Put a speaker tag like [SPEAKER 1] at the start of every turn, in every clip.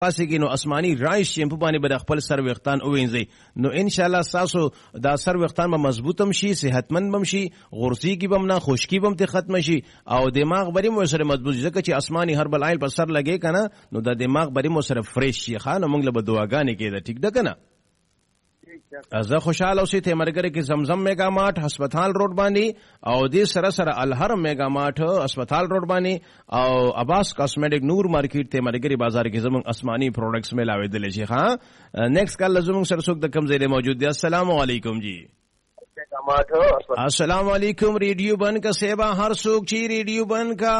[SPEAKER 1] پاسې کې نو آسماني رایس شیمپو باندې به خپل سر وختان اوینځي نو ان شاء الله تاسو دا سر وختان به مضبوطم شي صحتمند بم شي غورسي کې بم نه خشکی بم ته ختم شي او دماغ بری مو سره مضبوط ځکه چې آسماني هربل آیل پر سر لګي کنه نو دا دماغ بری مو سره فریش شي خان موږ له دعاګانې کېده ټیک ده کنه زه خوشاله اوسې ته مرګره کې زمزم میگا مارټ هسپتال روډ باندې او دې سره سره الحرم میگا مارټ هسپتال روډ باندې او عباس کاسمیټک نور مارکیټ ته مرګري بازار کې زمون آسماني پروډکټس ملاوي دي شي ها نیکسٹ کال زمون سره څوک د کم ځای موجود دي السلام علیکم جی السلام علیکم ریڈیو بند کا سیوا ہر څوک چی ریڈیو بند کا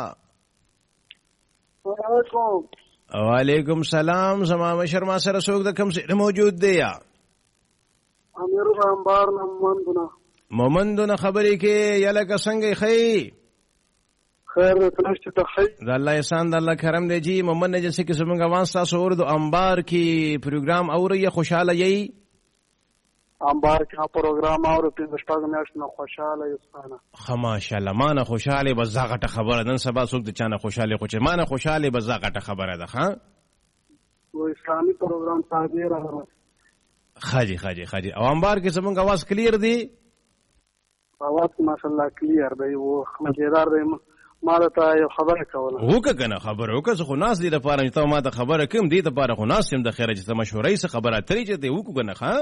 [SPEAKER 1] وعلیکم السلام زما مشر ما سره څوک د کم ځای موجود دی یا
[SPEAKER 2] امیر انبار
[SPEAKER 1] مومندونه خبرې کې یلکه څنګه خی
[SPEAKER 2] خیر تلاشت ته خی
[SPEAKER 1] د الله احسان د الله کرم دی جی مومن جیسے کہ زمونږ आवाज تاسو اردو انبار کې پروګرام اوري خوشاله یی
[SPEAKER 2] انبار کې پروګرام اوري په شپږ میاشتې خوشاله یې
[SPEAKER 1] ماشاءالله ما نه خوشاله بزاغه خبره نن سبا څوک د چانه خوشاله خو چې ما نه خوشاله بزاغه خبره ده ها
[SPEAKER 2] و اسلامي پروګرام ساده راغلی
[SPEAKER 1] خاجي او انبار کې زمونږ आवाज کلیر دی
[SPEAKER 2] आवाज ماشاءالله کلیر دی او مزیدار دی ما ته یو خبره کوله
[SPEAKER 1] وکړه خبره وکړه خو ناس دي د پاره ته ما ته خبره کوم دي د پاره خو ناس هم د خیره چې مشورې څخه خبره ترې چې دی وکړه ښا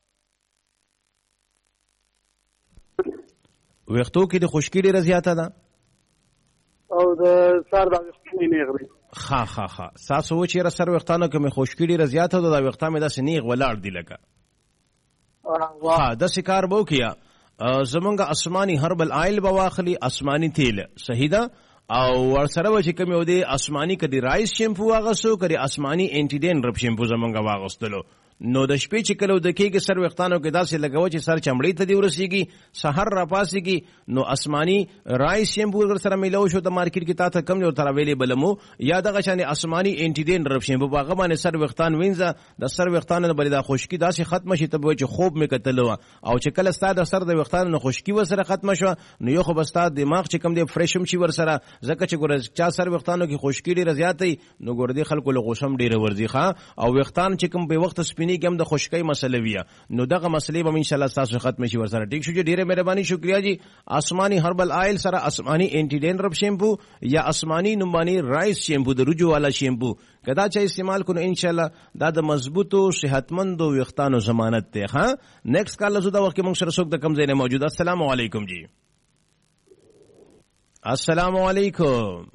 [SPEAKER 1] وختو کې د خوشکېری رضایت ده
[SPEAKER 2] او د سار د وختې نه غري
[SPEAKER 1] ها ساسو چې را سر وختانو کې مې خوشکېری رضایت ده د وخت مې د سنیغ ولاړ دی لکه د سکار بو کیا زمونږ آسماني هربل آیل بواخلی آسماني تیل صحیح ده او ورسره و چې کوم یو دی آسماني کدي رایس شیمپو واغسو کړي آسماني انټي ډینډرپ شیمپو زمونږ واغستلو نو د شپې چې کلو د کېږي سر وختانو کې داسې لګو چې سر چمړې ته دی ورسیږي سحر را پاسيږي نو آسماني رایس شیمپو ور سره ملو شو د مارکیټ کې تا ته کم یو تر اویلیبل مو یا دغه شان آسماني انټي ډینډرپ شیمپو باغه باندې سر وختان وینځه د سر وختانو بلې د خشکی داسې ختم شي ته چې خوب مې کتلو او چې کله ستاد سر د وختانو خشکی ور سره ختم شو نو یو خو بستاد دماغ چې کم دی فرشم شي ور سره ځکه چې ګور چا سر وختانو کې خشکی ډیره زیاتې نو ګور دی خلکو له غوسم ډیره ورځي ښا او وختان چې کم په وخت سپینی کم د خشکی مسله ویا نو دغه مسلې به ان شاء الله تاسو ختم شي ور سره ټیک شو ډیره مهرباني شکریا جی آسماني هربل آیل سره آسماني انټي ډینډرپ شیمپو یا آسماني نمبانی رایس شیمپو د رجوع والا شیمپو کدا چې استعمال کو ان شاء الله دا د مضبوطو صحتمند وختانو ضمانت ته ها نیکسٹ کال زو دا وخت موږ سره څوک د کم ځای نه موجود السلام علیکم جی السلام علیکم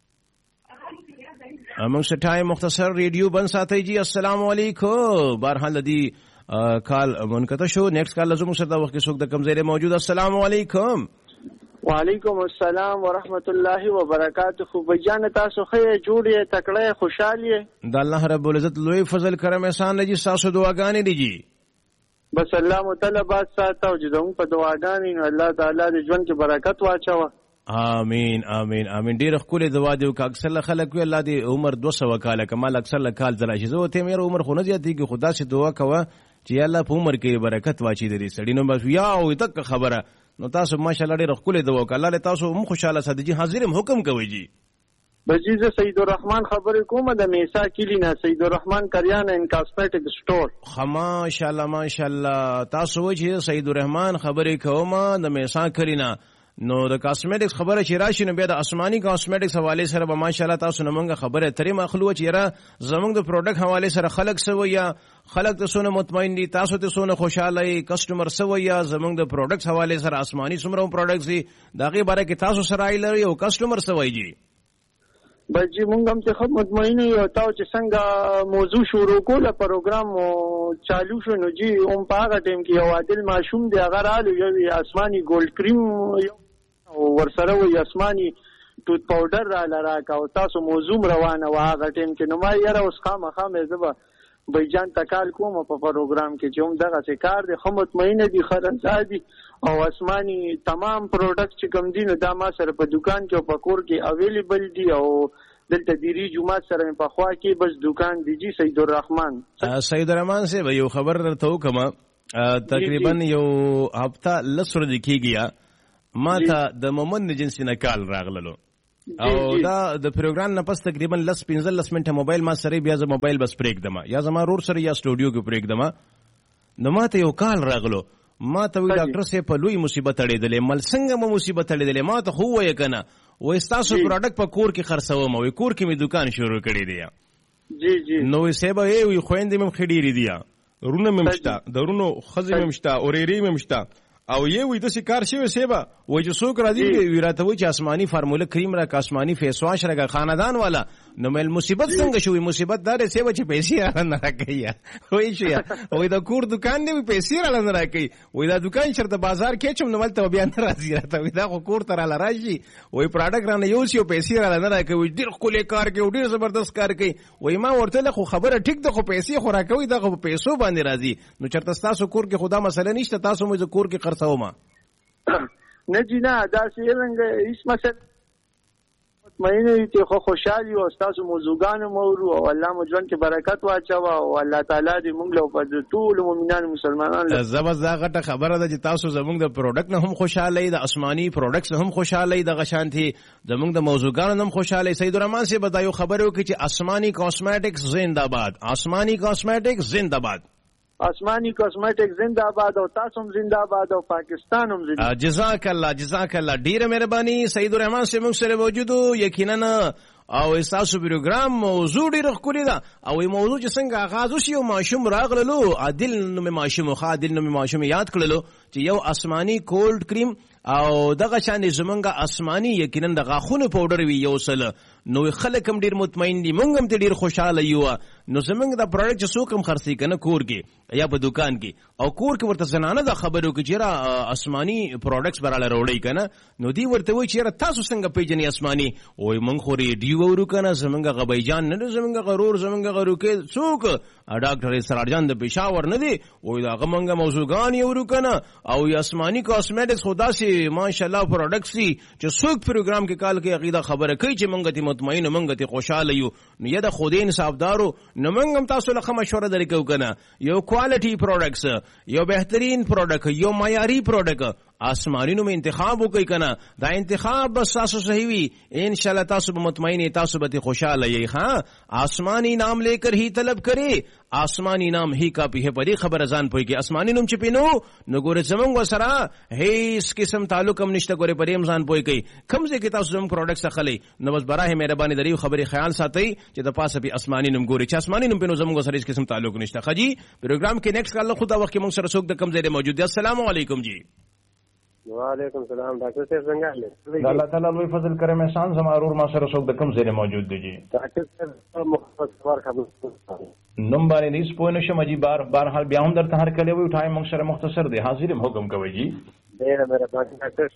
[SPEAKER 1] موږ څه ټایم مختصر ریډیو بند ساتي جی السلام علیکم بهرحال دی کال منقطع شو نیکسٹ کال لازم سره دا وخت څوک د کم ځای موجود السلام علیکم
[SPEAKER 3] وعلیکم السلام ورحمت الله وبرکاته خو بجان تاسو خې جوړې تکړه خوشاله
[SPEAKER 1] د الله رب العزت لوی فضل کرم احسان دی تاسو دعاګانې دی جی
[SPEAKER 3] بس الله مطلبات ساتو چې دوم په دعاګانې الله تعالی دې ژوند کې برکت واچو
[SPEAKER 1] آمین آمین آمین ډیر خپل دعا دی او اکثر خلک وی الله دې عمر 200 کال کمال اکثر کال زرا شي زه ته مې عمر خو نه زیاتې کې خدا سے دعا کوه چې الله په عمر کې برکت واچي دې سړی نو بس یا او تک خبره نو تاسو ماشاءالله ډیر خپل دعا وکړه الله تاسو هم خوشاله ساتي جی حاضرم حکم کوي جی
[SPEAKER 3] بجیزه سید الرحمن خبرې کوم د میسا کلینا سید الرحمن کریان ان کاسمیټک سٹور
[SPEAKER 1] ماشاءالله تاسو چې سید الرحمن خبرې کوم د میسا کلینا نو د کاسمیټکس خبره چې راشي نو بیا د آسماني کاسمیټکس حواله سره به ماشاءالله تاسو نمونږه خبره ترې مخلو چې را زمونږ د پروډکټ حواله سره خلک سو یا خلک ته سونه مطمئن دي تاسو ته سونه خوشاله کسٹمر سو یا زمونږ د پروډکټ حواله سره آسماني سمرو پروډکټس دي دغه باره کې تاسو سره ایلري او کسٹمر سو جی
[SPEAKER 3] بجی مونږ هم ته مطمئن یو تاسو چې څنګه موضوع شروع کوله پروګرام چالو شو نو جی هم په هغه ټیم کې یو عادل معشوم دی هغه رالو یو آسماني ګولډ کریم او ورسره وي آسماني ټوت پاوډر را لراکا او تاسو موضوع روانه وا هغه ټیم کې نو ما یاره اوس خامخا مې زبا بیجان تکال کوم په پروګرام کې چې هم دغه څه کار دی خو مطمئن دي خرڅادي او آسماني تمام پروډکټ چې کوم دي نو دا ما سره په دکان کې او په کور کې اویلیبل دي او دلته دیری جمعه سره په خوا کې بس دکان دی جی سید الرحمن
[SPEAKER 1] سے یو خبر درته وکم تقریبا یو هفته لسر د کېږي ما ته د مومن جنسي نه کال راغللو او دا د پروګرام نه پس تقریبا 15 منټه موبایل ما سره بیا ز موبایل بس پریک دما یا زما رور سره یا سټوډیو کې پریک دما نو ما ته یو کال راغلو ما ته وی ډاکټر سه په لوی مصیبت اړېدلې مل څنګه مو مصیبت اړېدلې ما ته خو وای کنه وای تاسو پروډکټ په کور کې خرڅوم وای کور کې می دکان شروع کړی دی
[SPEAKER 3] جی
[SPEAKER 1] نو سبا وی خويندې مم خډيري دی رونه ممشتا درونو خزي ممشتا اوريري ممشتا او یې وې د کار شوی سیبا وای چې څوک راځي ویراته وای چې آسمانی فارموله کریم را آسمانی فیس واش را خاندان والا نو مل مصیبت څنګه شوی مصیبت دار سیبا چې پیسې را نه راکې وای شي وای دا کور دکان دی پیسې را نه راکې وای دا دکان شرط بازار کې چم نو ولته بیا نه راځي راته وای دا کور تر لا راشي وای پروډکټ را نه یو سی پیسې را نه راکې وای ډیر خولې کار کوي ډیر زبردست کار کوي وای ما ورته خو خبره ټیک ده خو پیسې خو راکوي دا خو پیسو باندې راځي نو چرته تاسو کور کې خدا مسله نشته تاسو مو کور کې خرڅوم
[SPEAKER 3] نه جی نه دا څنګه هیڅ مسله مطمئنه چې خو خوشحالي او تاسو موضوعګان مورو او الله مو ژوند کې برکت واچو او الله تعالی دې موږ له په ټول مؤمنان مسلمانان له
[SPEAKER 1] زبردست خبره ده چې تاسو زموږ د پروډکټ نه هم خوشاله د آسمانی پروډکټس نه هم خوشاله د غشانتي زموږ د موضوعګان نه هم خوشاله سید الرحمن سے بدایو خبرو کې چې آسمانی کاسمیټکس زنده‌باد آسمانی کاسمیټکس زنده‌باد
[SPEAKER 3] آسمانی کاسمیټک زنده‌باد او تاسو هم زنده‌باد او پاکستان هم زنده‌باد
[SPEAKER 1] جزاک الله ډیره مهرباني سید الرحمن سے موږ سره موجود یقینا او تاسو پروګرام موضوع ډیر ښکلی ده او موضوع چې څنګه آغاز وشي او ماشوم راغللو عادل نو ماشوم خادل نو ماشوم یاد کړلو چې یو آسمانی کولډ کریم او دغه شان زمونږه آسمانی یقینا د غاخونو پاوډر وی یو سل نو خلک هم ډیر مطمئن دي مونږ هم ډیر خوشاله یو نو زمونږ د پروډکټ څوک هم خرڅي کنه کور کې یا په دکان کې او کور کې ورته زنانه د خبرو کې چې آسمانی پروډکټس براله وروړي کنه نو دی ورته وای چې تاسو څنګه پیژنې آسمانی وای مونږ خو ریډیو ورو کنه زمونږه غبیجان نه زمونږه غرور زمونږه غرو کې څوک ډاکټر سرارجان د پېښور نه دی وای دا غمنګه موضوعګان یو ورو کنه او آسمانی کاسمیټکس خدا سي ماشاءالله پروډکټس چې څوک پروګرام کې کال کې عقیده خبره کوي چې مونږ ته مطمئن مونږ ته خوشاله یو نو یا د خودین صاحبدارو نو مونږ هم تاسو له مشوره درکو کنه یو کوالټي پروډکټس یو بهترین پروډکټ یو معیاري پروډکټ آسمانی نو انتخاب وکي کنه دا انتخاب بس تاسو صحیح وي ان شاء الله تاسو به مطمئن تاسو به خوشاله یې ها آسمانی نام لیکر ہی طلب کرے آسمانی نام ہی کاپی ہے پری خبر ازان پوي کې آسمانی نوم چې پینو نو ګوره زمونږ سره هیڅ قسم تعلق هم نشته ګوره پریم ځان پوي کې کمزه کې تاسو زموږ پروډکټس خلې نو بس براه مهرباني دریو خبري خیال ساتي چې د پاسه به آسمانی نوم ګوره چې آسمانی نوم پینو زمونږ سره هیڅ قسم تعلق نشته خجی پروګرام کې نیکسټ کال خدا وخت کې موږ سره څوک د کمزه موجود دي السلام علیکم جی
[SPEAKER 3] وعلیکم السلام ډاکټر صاحب څنګه
[SPEAKER 1] الله تعالی لوی فضل کرم احسان زمارور ما سره څوک د کم ځای موجود دي جی
[SPEAKER 3] ډاکټر صاحب مختصر خبر
[SPEAKER 1] نوم باندې نیس پوه نشم جی بار حال بیا هم درته هر کله وی ټایم موږ سره مختصر دی حاضر حکم کوي جی
[SPEAKER 3] ډیر مهرباني ډاکټر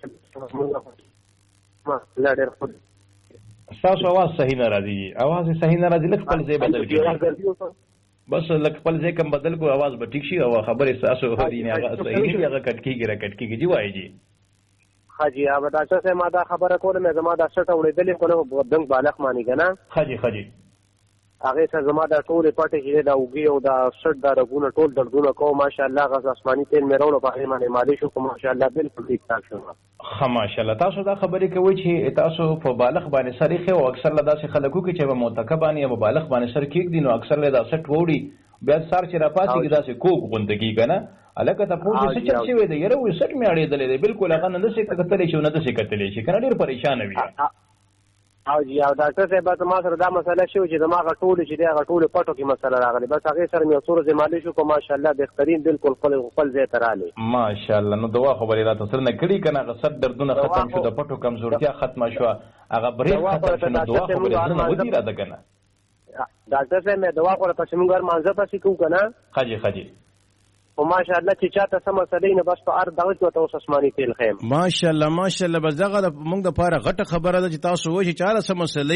[SPEAKER 3] صاحب ما ډیر خود
[SPEAKER 1] تاسو आवाज صحیح نه راځي आवाज صحیح نه راځي لکه خپل ځای بدل کړئ بس لکه خپل ځای کم بدل کو आवाज به ټیک شي او خبره تاسو هري نه هغه صحیح نه هغه کټ کیږي جی وای جی
[SPEAKER 3] خاجي اوبه ډاکټر صاحب ما دا خبره کوله مې زما دا شټ اورېدلې خو نه بدنګ بالغ مانی کنه
[SPEAKER 1] خاجي
[SPEAKER 3] هغه څه زما دا ټول پټه چې دا وګي او دا شټ دا رګونه ټول دردونه کو ماشاءالله غز آسماني تیل مې راوړو په باندې مالش کو ماشاءالله بالکل ٹھیک ٹھاک شو
[SPEAKER 1] ها ماشاءالله تاسو دا خبرې کوي چې تاسو په بالغ باندې سریخه او اکثر لدا سي خلکو کې چې متکبانی او بالغ باندې سر کېږي نو اکثر لدا سټ وړي بیا سار چې را پاتې کې دا سي کوک غوندګي کنه الکه ته پوه څه چل شي وي دی یره وي سټ مې اړې دلې بالکل هغه نه څه کتلې شو نه څه کتلې شي کنه ډیر پریشان وي
[SPEAKER 3] او جی او ډاکټر صاحب ما سره دا مسله شو چې دماغ ټول چې دا ټول پټو کې مسله راغلی بس هغه سره مې اصول زمالي شو کو ماشاءالله بهترین بالکل خپل ځای تراله
[SPEAKER 1] ماشاءالله نو دوا خبرې را تاسو نه کړی کنه غصب دردونه ختم شو د پټو کمزورتیا ختم شو هغه بریک ختم شو نو دوا خبرې نه ودی را ده کنه
[SPEAKER 3] ډاکټر صاحب مې دوا کوله پس موږ مانځه پسې کو کنه
[SPEAKER 1] خاجي
[SPEAKER 3] او ماشاءالله چې چاته سم مسلې نه بس په ار دغه ته اوس آسماني تیل خیم
[SPEAKER 1] ماشاءالله بس دغه موږ د پاره غټه خبره ده چې تاسو وایي چې چاله سم مسلې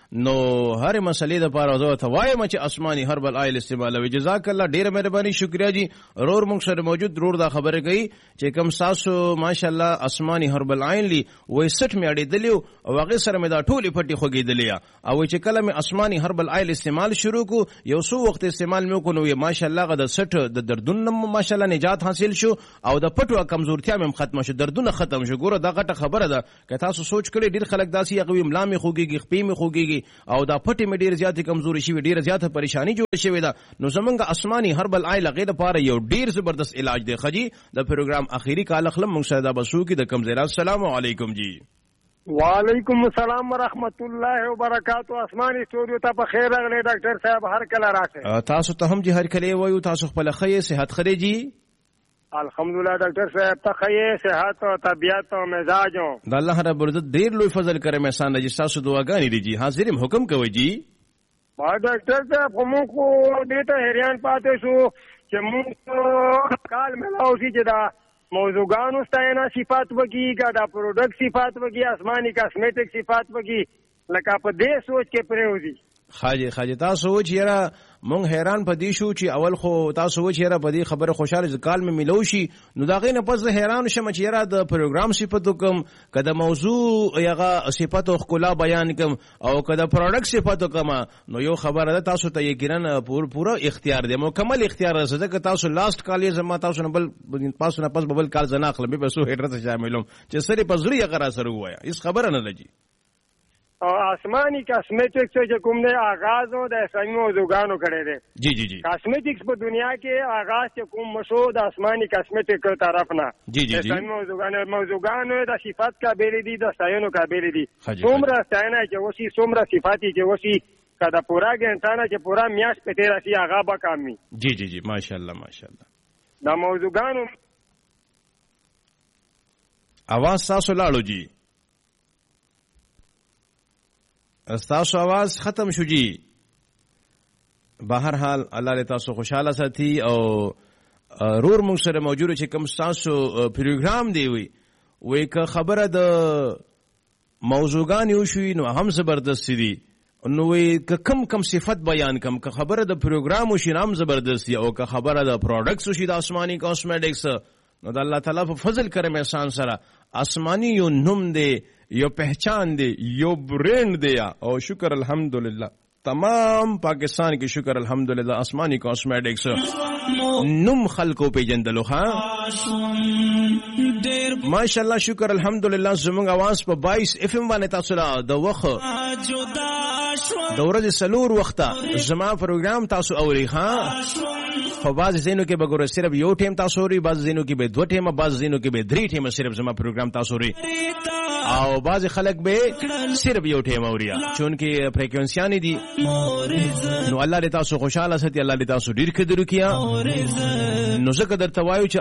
[SPEAKER 1] نو هر مسلې د پاره زه ته وایم چې آسماني هربل آیل استعمالوي. جزاک الله ډیره مهرباني شکریا جی. رور مونږ سره موجود رور دا خبره کوي چې کوم ساسو ماشاءالله آسماني هربل آیل لی وې 60 می اړېدلی او هغه سره مې دا ټولې پټي خوګېدلې او چې کله مې آسماني هربل آیل استعمال شروع کو یو څو وخت استعمال مې کو نو ماشاءالله غد 60 د دردونو ماشاءالله نجات حاصل شو او د پټو کمزورتیا مې ختم شو, دردونه ختم شو. ګوره دا غټه خبره ده که تاسو سوچ کړئ ډیر خلک داسي هغه املا مې خوګيږي خپې مې خوګيږي او دا پټي مې ډیر زیاتې کمزوري شي, ډیر زیاته پریشانی جوړ شوې ده. نو زمونږ آسماني هربل آیل غیر لپاره یو ډیر زبردست علاج دی. خجی د پروګرام اخیری کال خلم مونږ سره دا بسو کې د کمزیرات. السلام علیکم جی.
[SPEAKER 4] وعلیکم السلام ورحمت الله وبرکاتہ. آسماني استودیو ته په خیر راغلی ډاکټر صاحب, هر کله راشه.
[SPEAKER 1] تاسو ته هم جی هر کله وایو تاسو خپل خې صحت خري جی.
[SPEAKER 4] الحمدلله ډاکټر صاحب ته خې صحت او طبيعت او مزاج
[SPEAKER 1] د الله رب العزت ډیر لوی فضل کرم احسان دی. تاسو دعاګانې دي جی. حاضرم حکم کوي جی.
[SPEAKER 4] ما ډاکټر صاحب موږ کو دې ته حیران پاتې شو چې موږ کال ملاو شي چې دا موضوعګانو ستاینه صفات وږي کا دا پروډکټ صفات وږي آسماني کاسمیټک صفات وږي لکه په دې سوچ کې پرېوځي.
[SPEAKER 1] خاجه تاسو چې یاره مونږ حیران پدې شو چې اول خو تاسو چې یاره پدې خبره خوشاله ځکال مې ملو شي نو دا غینه پس حیران شم چې یاره د پروګرام صفاتو کوم کده موضوع یغه صفاتو خلا بیان کوم او کده پروډکټ صفاتو کوم نو یو خبره ده تاسو ته یقینا پورا اختیار دی, مکمل اختیار ده که تاسو لاست کال زما تاسو نه بل پاسو نه پس بل کال زنه اخلم به سو هډره شاملوم چې سری پزړی غرا سره وایا اس خبره نه لګي.
[SPEAKER 4] آسمانی کاسمیټکس چې کوم نه آغاز او د اسلامي موضوعګانو کړي دي.
[SPEAKER 1] جی جی جی.
[SPEAKER 4] کاسمیټکس په دنیا کې آغاز چې کوم مشو د آسمانی کاسمیټک طرف نه.
[SPEAKER 1] جی جی جی.
[SPEAKER 4] اسلامي موضوعګانو د صفات قابل دي, د ستاینو قابل دي. څومره ستاینه چې وسی څومره صفاتي چې وسی کدا پورا ګنټانه چې پورا میاش په تیر شي هغه به کامي.
[SPEAKER 1] جی جی جی. ماشاءالله ماشاءالله.
[SPEAKER 4] د موضوعګانو
[SPEAKER 1] आवाज تاسو لاړو جی. استاسو आवाज ختم شو جی. بهر حال الله دې تاسو خوشاله ساتي او رور موږ سره موجود چې کوم تاسو پروګرام دی وي که خبره د موضوعګان یو شوي نو هم زبردست دي نو وي که کم صفت بیان کم که خبره د پروګرام شي هم زبردست او که خبره د پروډکټس شي د آسماني کاسمیټکس نو د الله تعالی په فضل کرم احسان سره آسماني یو نوم دی, یو پہچان دی, یو برینڈ دیا او شکر الحمدللہ تمام پاکستان کی شکر الحمدللہ آسمانی کاسمیٹکس نم خلقو پہ جندلو. ہاں ماشاءاللہ شکر الحمدللہ زمونږ आवाज په 22 FM باندې تاسو را د وخت د ورځې سلور وخته زما پروګرام تاسو اوري. ها په بعض ځینو کې به ګوره صرف یو ټیم تاسو اوري, بعض ځینو کې به 2 ټیمه, بعض ځینو کې به 3 ټیمه صرف زما پروګرام تاسو اوري او بعض خلک به صرف یو ټیم اوري چونکه فریکوئنسیانی دي. نو الله دې تاسو خوشاله ساتي, الله دې تاسو ډیر قدر کیا. نو زه درته وایو چې